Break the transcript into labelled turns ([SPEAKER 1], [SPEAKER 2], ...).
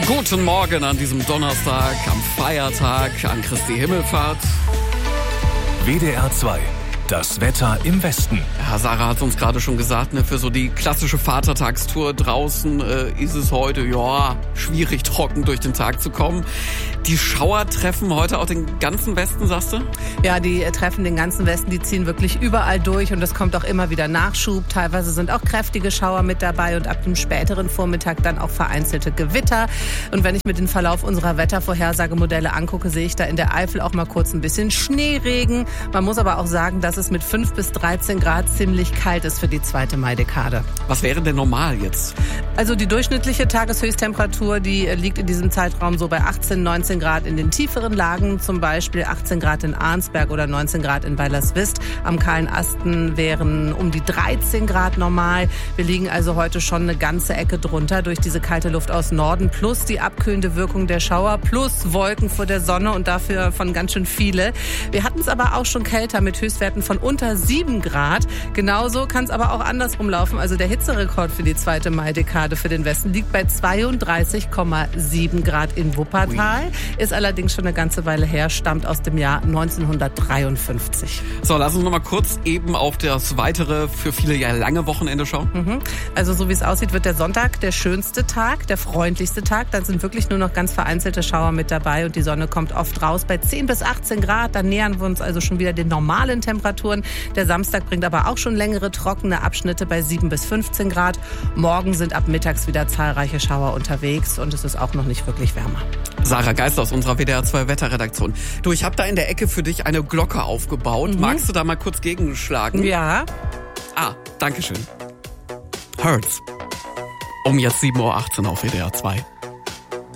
[SPEAKER 1] Guten Morgen an diesem Donnerstag, am Feiertag, an Christi Himmelfahrt.
[SPEAKER 2] WDR 2. Das Wetter im Westen.
[SPEAKER 1] Ja, Sarah hat uns gerade schon gesagt, für so die klassische Vatertagstour draußen ist es heute, schwierig trocken durch den Tag zu kommen. Die Schauer treffen heute auch den ganzen Westen, sagst du?
[SPEAKER 3] Ja, die treffen den ganzen Westen, die ziehen wirklich überall durch und es kommt auch immer wieder Nachschub. Teilweise sind auch kräftige Schauer mit dabei und ab dem späteren Vormittag dann auch vereinzelte Gewitter. Und wenn ich mir den Verlauf unserer Wettervorhersagemodelle angucke, sehe ich da in der Eifel auch mal kurz ein bisschen Schneeregen. Man muss aber auch sagen, dass es mit 5 bis 13 Grad ziemlich kalt ist für die zweite Maidekade.
[SPEAKER 1] Was wäre denn normal jetzt?
[SPEAKER 3] Also die durchschnittliche Tageshöchsttemperatur, die liegt in diesem Zeitraum so bei 18, 19 Grad in den tieferen Lagen, zum Beispiel 18 Grad in Arnsberg oder 19 Grad in Weilerswist. Am kahlen Asten wären um die 13 Grad normal. Wir liegen also heute schon eine ganze Ecke drunter durch diese kalte Luft aus Norden plus die abkühlende Wirkung der Schauer plus Wolken vor der Sonne und dafür von ganz schön viele. Wir hatten es aber auch schon kälter mit Höchstwerten von unter 7 Grad. Genauso kann es aber auch andersrum laufen. Also der Hitzerekord für die zweite Maidekade für den Westen liegt bei 32,7 Grad in Wuppertal. Ist allerdings schon eine ganze Weile her, stammt aus dem Jahr 1953.
[SPEAKER 1] So, lass uns noch mal kurz eben auf das weitere, für viele ja lange Wochenende schauen.
[SPEAKER 3] Also so wie es aussieht, wird der Sonntag der schönste Tag, der freundlichste Tag. Dann sind wirklich nur noch ganz vereinzelte Schauer mit dabei und die Sonne kommt oft raus bei 10 bis 18 Grad. Dann nähern wir uns also schon wieder den normalen Temperaturen. Der Samstag bringt aber auch schon längere, trockene Abschnitte bei 7 bis 15 Grad. Morgen sind ab mittags wieder zahlreiche Schauer unterwegs und es ist auch noch nicht wirklich wärmer.
[SPEAKER 1] Sarah Geist aus unserer WDR 2 Wetterredaktion. Du, ich habe da in der Ecke für dich eine Glocke aufgebaut. Magst du da mal kurz gegenschlagen?
[SPEAKER 3] Ja.
[SPEAKER 1] Danke schön. Hurts. Um jetzt 7:18 Uhr auf WDR 2.